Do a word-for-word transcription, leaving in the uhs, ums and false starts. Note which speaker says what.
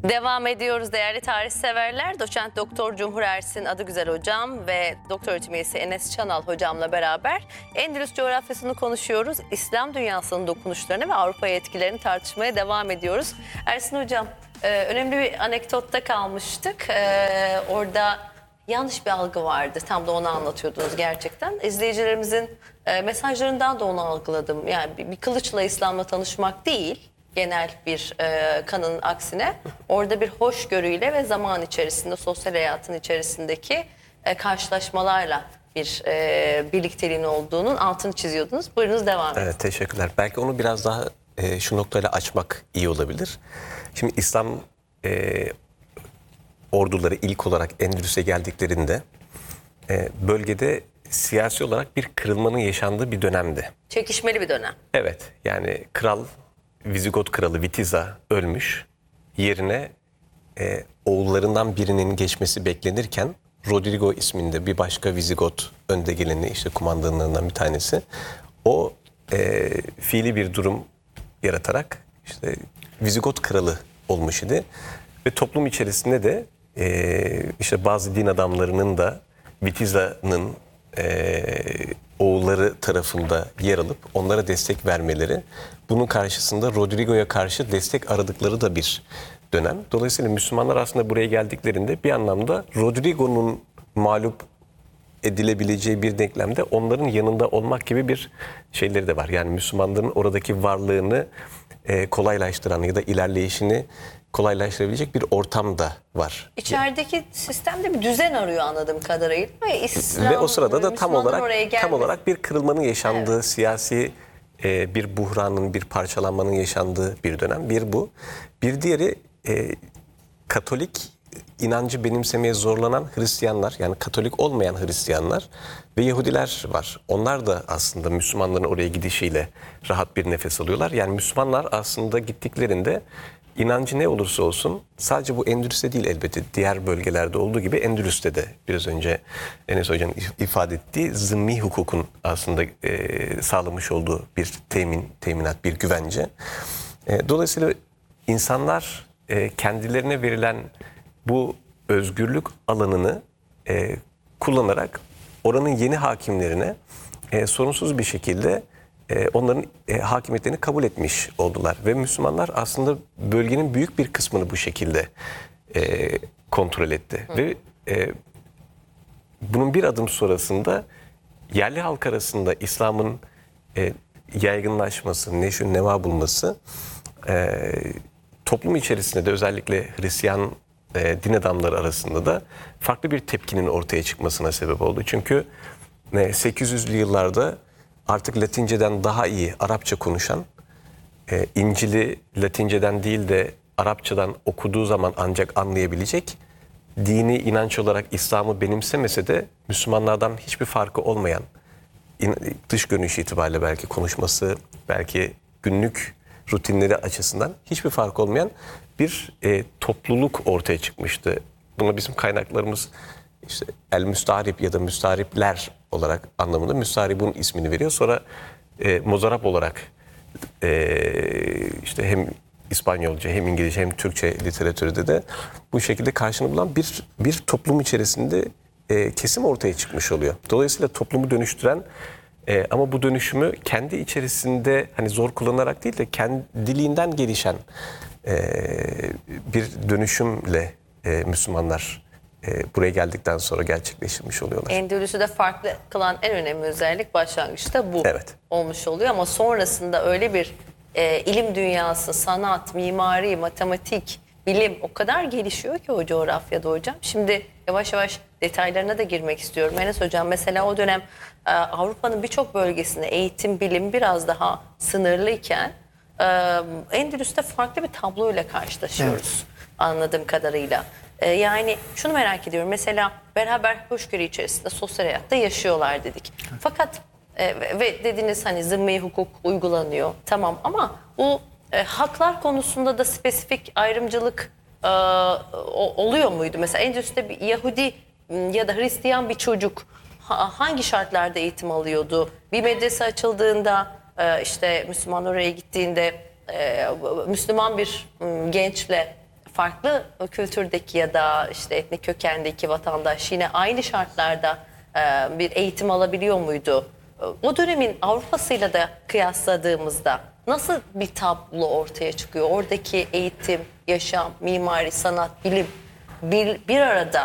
Speaker 1: Devam ediyoruz değerli tarih severler. Doçent Doktor Cumhur Ersin Adıgüzel hocam ve doktor öğretim üyesi Enes Çanal hocamla beraber Endülüs coğrafyasını konuşuyoruz. İslam dünyasının dokunuşlarını ve Avrupa'ya etkilerini tartışmaya devam ediyoruz. Ersin hocam, önemli bir anekdotta kalmıştık. Orada yanlış bir algı vardı. Tam da onu anlatıyordunuz gerçekten. İzleyicilerimizin mesajlarından da onu algıladım. Yani bir kılıçla İslam'la tanışmak değil, genel bir e, kanının aksine orada bir hoşgörüyle ve zaman içerisinde, sosyal hayatın içerisindeki e, karşılaşmalarla bir e, birlikteliğin olduğunun altını çiziyordunuz. Buyurunuz, devam edin.
Speaker 2: Evet, teşekkürler. Belki onu biraz daha e, şu noktayla açmak iyi olabilir. Şimdi İslam e, orduları ilk olarak Endülüs'e geldiklerinde e, bölgede siyasi olarak bir kırılmanın yaşandığı bir dönemdi.
Speaker 1: Çekişmeli bir dönem.
Speaker 2: Evet, yani kral, Vizigot kralı Vitiza ölmüş. Yerine e, oğullarından birinin geçmesi beklenirken Rodrigo isminde bir başka Vizigot önde geleni, işte kumandanlarından bir tanesi, o e, fiili bir durum yaratarak işte Vizigot kralı olmuş idi. Ve toplum içerisinde de e, işte bazı din adamlarının da Vitiza'nın e, oğulları tarafında yer alıp onlara destek vermeleri, bunun karşısında Rodrigo'ya karşı destek aradıkları da bir dönem. Dolayısıyla Müslümanlar aslında buraya geldiklerinde bir anlamda Rodrigo'nun mağlup edilebileceği bir denklemde onların yanında olmak gibi bir şeyleri de var. Yani Müslümanların oradaki varlığını e, kolaylaştıran ya da ilerleyişini kolaylaştırabilecek bir ortam da var.
Speaker 1: İçerideki sistemde bir düzen arıyor anladığım kadarıyla. Ve, İslam,
Speaker 2: ve o sırada da tam olarak tam olarak bir kırılmanın yaşandığı, evet, siyasi e, bir buhranın, bir parçalanmanın yaşandığı bir dönem. Bir bu. Bir diğeri e, Katolik inancı benimsemeye zorlanan Hristiyanlar, yani Katolik olmayan Hristiyanlar ve Yahudiler var. Onlar da aslında Müslümanların oraya gidişiyle rahat bir nefes alıyorlar. Yani Müslümanlar aslında gittiklerinde İnancı ne olursa olsun, sadece bu Endülüs'te değil elbette, diğer bölgelerde olduğu gibi Endülüs'te de biraz önce Enes Hoca'nın ifade ettiği zımmi hukukun aslında e, sağlamış olduğu bir temin, teminat, bir güvence. E, dolayısıyla insanlar e, kendilerine verilen bu özgürlük alanını e, kullanarak oranın yeni hakimlerine e, sorunsuz bir şekilde E, onların e, hakimiyetlerini kabul etmiş oldular. Ve Müslümanlar aslında bölgenin büyük bir kısmını bu şekilde e, kontrol etti. Hı. Ve e, bunun bir adım sonrasında yerli halk arasında İslam'ın e, yaygınlaşması, neşün neva bulması, e, toplum içerisinde de özellikle Hristiyan e, din adamları arasında da farklı bir tepkinin ortaya çıkmasına sebep oldu. Çünkü e, sekiz yüzlü yıllarda artık Latinceden daha iyi Arapça konuşan, e, İncil'i Latinceden değil de Arapçadan okuduğu zaman ancak anlayabilecek, dini inanç olarak İslam'ı benimsemese de Müslümanlardan hiçbir farkı olmayan, in, dış görünüş itibariyle belki konuşması, belki günlük rutinleri açısından hiçbir fark olmayan bir e, topluluk ortaya çıkmıştı. Buna bizim kaynaklarımız İşte el müstahrip ya da müstahripler olarak anlamında müstahribun ismini veriyor. Sonra e, muzarap olarak e, işte hem İspanyolca hem İngilizce hem Türkçe literatürde de bu şekilde karşını bulan bir bir toplum içerisinde e, kesim ortaya çıkmış oluyor. Dolayısıyla toplumu dönüştüren e, ama bu dönüşümü kendi içerisinde hani zor kullanarak değil de kendiliğinden gelişen e, bir dönüşümle e, Müslümanlar buraya geldikten sonra gerçekleştirmiş oluyorlar.
Speaker 1: Endülüs'ü de farklı kılan en önemli özellik başlangıçta bu, evet, olmuş oluyor. Ama sonrasında öyle bir e, ilim dünyası, sanat, mimari, matematik, bilim o kadar gelişiyor ki o coğrafyada hocam. Şimdi yavaş yavaş detaylarına da girmek istiyorum. Enes hocam, mesela o dönem e, Avrupa'nın birçok bölgesinde eğitim, bilim biraz daha sınırlıyken e, Endülüs'te farklı bir tabloyla karşılaşıyoruz, evet, anladığım kadarıyla. Yani şunu merak ediyorum. Mesela beraber hoşgörü içerisinde sosyal hayatta yaşıyorlar dedik. Fakat e, ve dediniz hani zımmi hukuk uygulanıyor. Tamam, ama bu e, haklar konusunda da spesifik ayrımcılık e, o, oluyor muydu? Mesela Endülüs'te bir Yahudi ya da Hristiyan bir çocuk ha, hangi şartlarda eğitim alıyordu? Bir medrese açıldığında e, işte Müslüman oraya gittiğinde e, Müslüman bir m, gençle farklı kültürdeki ya da işte etnik kökendeki vatandaş yine aynı şartlarda e, bir eğitim alabiliyor muydu? O dönemin Avrupa'sıyla da kıyasladığımızda nasıl bir tablo ortaya çıkıyor? Oradaki eğitim, yaşam, mimari, sanat, bilim bir, bir arada